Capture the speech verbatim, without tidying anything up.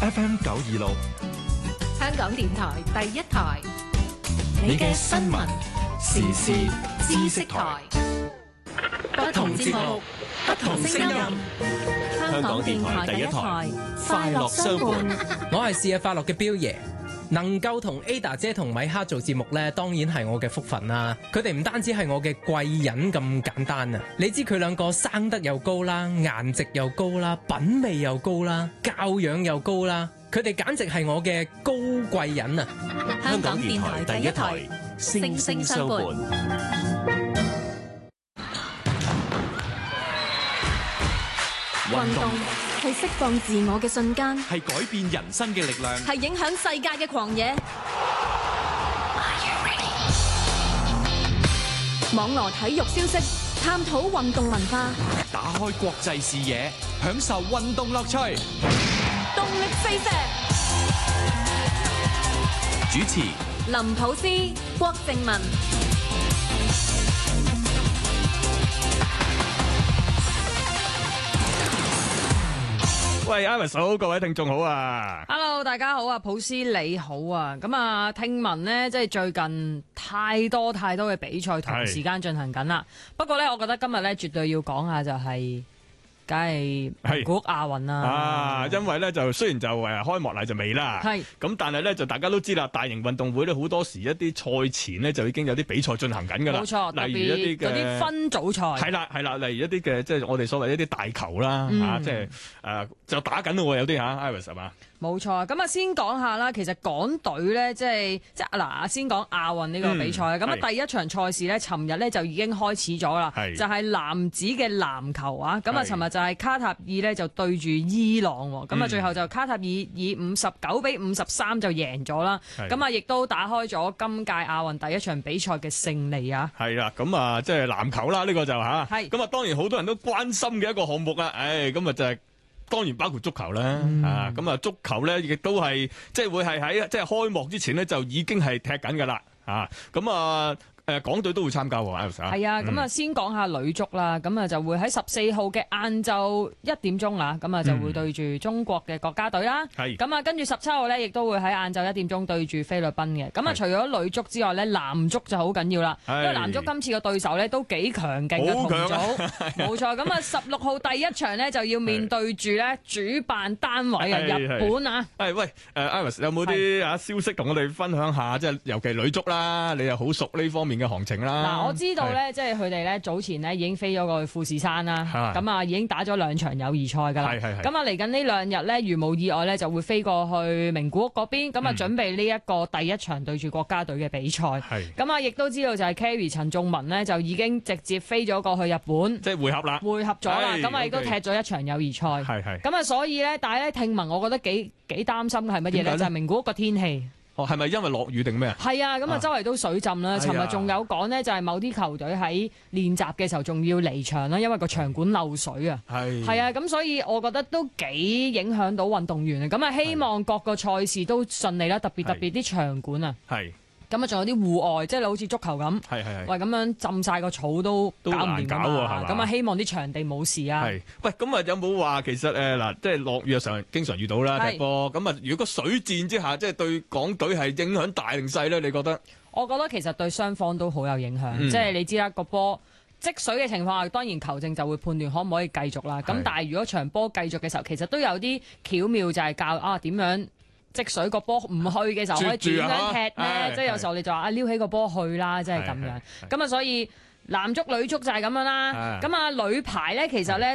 F M 九二六， 香港電台第一台， 你嘅新聞時事知識台， 不同節目，不同聲音。香港電台第一台，快樂相伴。 我係試日快樂嘅彪爺。能夠同 Ada 姐同米哈做節目呢，當然係我嘅福分啦。佢哋唔單止係我嘅貴人咁簡單啊！你知佢兩個生得又高啦，顏值又高啦，品味又高啦，教養又高啦，佢哋簡直係我嘅高貴人啊！ 香港電台第一台，星星相伴。運動係釋放自我嘅瞬間， 係改變人生嘅力量， 係影響世界嘅狂野。網羅體育消息，探討運動文化， 打開國際視野，享受運動樂趣。 動力四射。 主持： 林普斯、郭靜文。 喂 ，Iris 好，各位聽眾好啊 ！Hello， 大家好啊，普斯你好啊！咁啊，聽聞呢，即係最近太多太多嘅比賽同時間進行緊啦。不過呢，我覺得今日呢，絕對要講下就係、是。梗係名古屋亞運啦， 啊，因為咧就雖然就誒開幕禮就未啦，係咁，但係咧就大家都知啦，大型運動會咧好多時一啲賽前咧就已經有啲比賽進行緊㗎啦， 冇錯， 例如一啲嘅啲分組賽， 係啦係啦，例如一啲嘅即係我哋所謂一啲大球啦嚇，即係誒就打緊咯喎，有啲嚇 Iris 係嘛？ 冇錯，咁啊先講下啦。其實港隊咧，即係即係嗱，先講亞運呢個比賽。咁啊、嗯，第一場賽事咧，尋日咧就已經開始咗啦。就係、是、男子嘅籃球啊。咁啊，尋日就係卡塔爾咧就對住伊朗。咁啊，最後就卡塔爾以五十九比五十三就贏咗啦。咁啊，亦都打開咗今屆亞運第一場比賽嘅勝利啊。係啦，咁啊，即係籃球啦，呢、這個就嚇。係。咁啊，當然好多人都關心嘅一個項目啊。誒，咁啊就係、是。當然包括足球啦，嗯、啊咁啊足球咧亦都係即係會係喺即係開幕之前咧就已經係踢緊㗎啦，啊咁啊。誒港隊都會參加喎， 係啊，咁啊先講下女足啦，咁啊就會喺十四號嘅晏晝一點鐘啦，咁啊就會對住中國嘅國家隊啦。係，咁啊跟住十七號咧，亦都會喺晏晝一點鐘對住菲律賓嘅。咁啊除咗女足之外咧，男足就好緊要啦，因為男足今次嘅對手咧都幾強勁嘅同組，冇錯。咁啊十六號第一場咧就要面對住咧主辦單位啊日本啊。誒喂，誒 Iris 有冇啲啊消息同我哋分享下？即係尤其女足啦，你又好熟呢方面嘅行情啦。 嗱，我知道咧，即係佢哋咧早前咧已經飛咗過去富士山啦，咁啊已經打咗兩場友誼賽㗎啦。咁啊嚟緊呢兩日咧，如無意外咧就會飛過去名古屋嗰邊，咁啊準備呢一個第一場對住國家隊嘅比賽。咁啊亦都知道就係 Carrie 陳仲文呢，就已經直接飛咗過去日本， 即係會合啦， 會合咗啦。咁啊亦都踢咗一場友誼賽。咁啊所以咧，但係咧聽聞，我覺得幾幾擔心嘅係乜嘢咧？就係名古屋個天氣。 哦，係咪因為落雨定咩啊？ 係啊，咁啊周圍都水浸啦。尋日仲有講呢，就係某啲球隊喺練習嘅時候仲要離場啦，因為個場館漏水啊。係係啊，咁所以我覺得都幾影響到運動員啊。咁啊，希望各個賽事都順利啦，特別特別啲場館啊。係。咁啊，仲有啲戶外，即係好似足球咁，係係喂咁樣浸晒個草都搞唔掂㗎嘛。咁啊，希望啲場地冇事啊。係，喂，咁啊有冇話其實誒嗱，即係落雨上經常遇到啦踢波。咁啊，如果水戰之下，即係對港隊係影響大定細咧？你覺得？我覺得其實對雙方都好有影響。嗯、即係你知啦，個波積水嘅情況下，當然球證就會判斷可唔可以繼續啦。咁但係如果場波繼續嘅時候，其實都有啲巧妙，就係教啊點樣。積水個波唔去嘅時候可以點樣踢咧？即係有時候你就話啊撩起個波去啦，即係咁樣。咁啊，所以男足女足就係咁樣啦。咁啊，女排咧其實咧。